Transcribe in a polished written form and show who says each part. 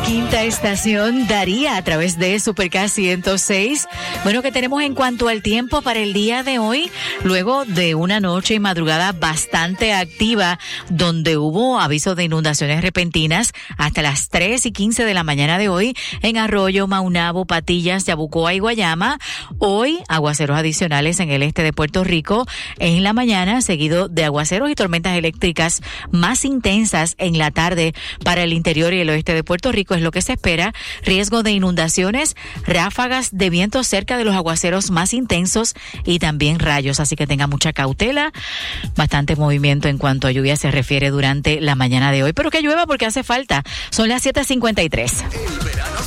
Speaker 1: quinta estación daría a través de Supercast 106. Bueno, ¿qué tenemos en cuanto al tiempo para el día de hoy? Luego de una noche y madrugada bastante activa, donde hubo aviso de inundaciones repentinas hasta las 3:15 de la mañana de hoy en Arroyo, Maunabo, Patillas, Yabucoa y Guayama. Hoy, aguaceros adicionales en el este de Puerto Rico en la mañana, seguido de aguaceros y tormentas eléctricas más intensas en la tarde para el interior y el oeste de Puerto Rico es lo que se espera. Riesgo de inundaciones, ráfagas de viento cerca de los aguaceros más intensos y también rayos, así que tenga mucha cautela. Bastante movimiento en cuanto a lluvia se refiere durante la mañana de hoy, pero que llueva porque hace falta. Son las 7:53.
Speaker 2: El verano